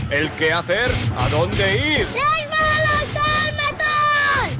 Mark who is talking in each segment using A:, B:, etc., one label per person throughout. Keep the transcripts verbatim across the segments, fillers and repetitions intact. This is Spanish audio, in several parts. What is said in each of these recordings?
A: el qué hacer, a dónde ir.
B: ¡Los bolos del metal!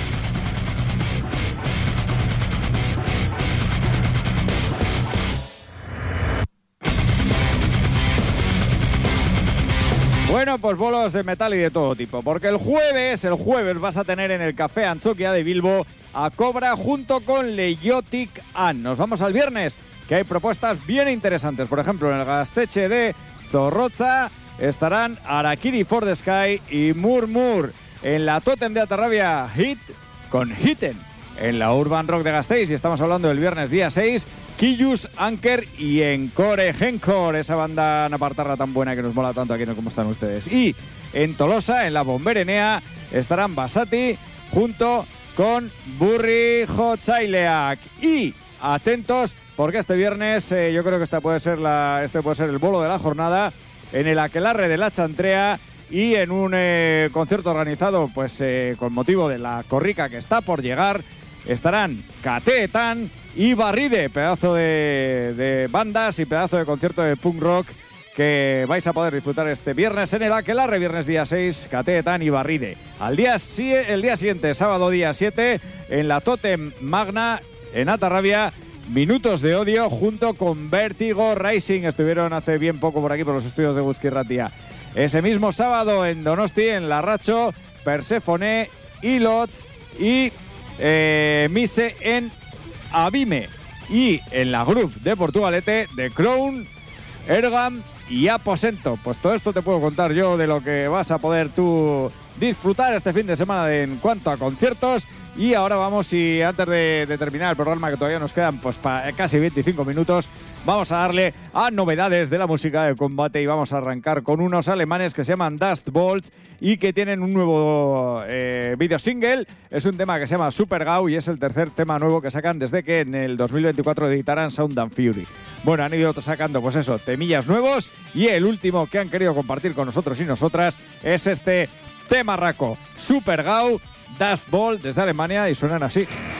C: Bueno, pues bolos de metal y de todo tipo, porque el jueves, el jueves vas a tener en el Café Antzoquia de Bilbo a Cobra junto con Leiotic An. Nos vamos al viernes, que hay propuestas bien interesantes. Por ejemplo, en el Gasteche de Zorroza estarán Arakiri for the Sky y Murmur. En la Totem de Atarrabia, Hit con Hitten. En la Urban Rock de Gasteiz, y estamos hablando del viernes día seis, Killus, Anker y Encore Genkor, esa banda napartarra tan buena que nos mola tanto aquí en el Cómo Están Ustedes. Y en Tolosa, en la Bomberenea, estarán Basati junto con Burri Jotzaileak. Y atentos, porque este viernes eh, yo creo que esta puede ser la, este puede ser el bolo de la jornada, en el Aquelarre de la Chantrea, y en un eh, concierto organizado pues eh, con motivo de la corrica que está por llegar, estarán Catetan y Barride, pedazo de, de bandas y pedazo de concierto de punk rock que vais a poder disfrutar este viernes en el Aquelarre, viernes día seis, Catetan y Barride. Al día, el día siguiente, sábado día siete, en la Totem Magna, en Atarrabia, Minutos de Odio junto con Vertigo Rising. Estuvieron hace bien poco por aquí por los estudios de Guzki Ratia. Ese mismo sábado en Donosti, en Larracho, Perséfone, Ilots y eh, Mise en Abime. Y en la Groove de Portugalete, The Crown, Ergam y Aposento. Pues todo esto te puedo contar yo de lo que vas a poder tú disfrutar este fin de semana en cuanto a conciertos. Y ahora vamos, y antes de, de terminar el programa, que todavía nos quedan pues pa, casi veinticinco minutos, vamos a darle a novedades de la música de combate, y vamos a arrancar con unos alemanes que se llaman Dust Bolt y que tienen un nuevo eh, video single. Es un tema que se llama Super Gau y es el tercer tema nuevo que sacan desde que en el dos mil veinticuatro editaran Sound and Fury. Bueno, han ido sacando pues eso, temillas nuevos, y el último que han querido compartir con nosotros y nosotras es este tema raco, Super Gau, Dust Bolt, desde Alemania, y suenan así.